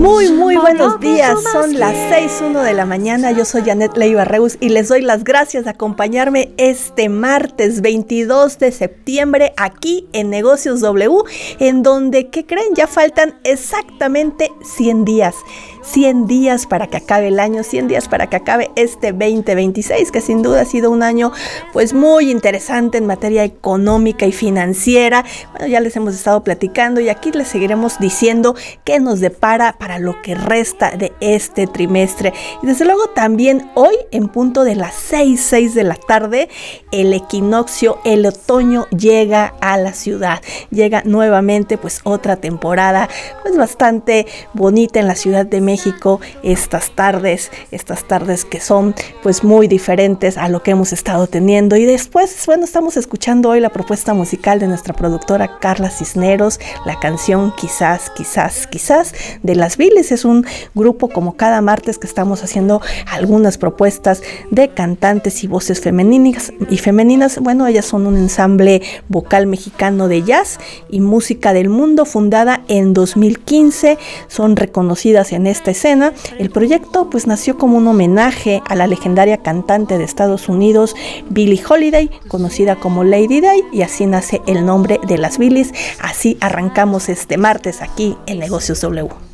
Muy buenos días, son las 6:01 de la mañana, yo soy Janet Leiva Reus y les doy las gracias de acompañarme este martes 22 de septiembre aquí en Negocios W, en donde, ¿qué creen? Ya faltan exactamente 100 días. 100 días para que acabe el año, 100 días para que acabe este 2026, que sin duda ha sido un año pues muy interesante en materia económica y financiera. Bueno, ya les hemos estado platicando y aquí les seguiremos diciendo qué nos depara para lo que resta de este trimestre. Y desde luego también hoy, en punto de las 6 de la tarde, el equinoccio, el otoño llega a la ciudad. Llega nuevamente pues otra temporada pues bastante bonita en la Ciudad de México, estas tardes que son pues muy diferentes a lo que hemos estado teniendo. Y después, bueno, estamos escuchando hoy la propuesta musical de nuestra productora Carla Cisneros, la canción Quizás de Las Viles. Es un grupo, como cada martes, que estamos haciendo algunas propuestas de cantantes y voces femeninas. Bueno, ellas son un ensamble vocal mexicano de jazz y música del mundo, fundada en 2015, son reconocidas en esta escena. El proyecto pues nació como un homenaje a la legendaria cantante de Estados Unidos Billie Holiday, conocida como Lady Day, y así nace el nombre de Las Viles. Así arrancamos este martes aquí en Negocios W.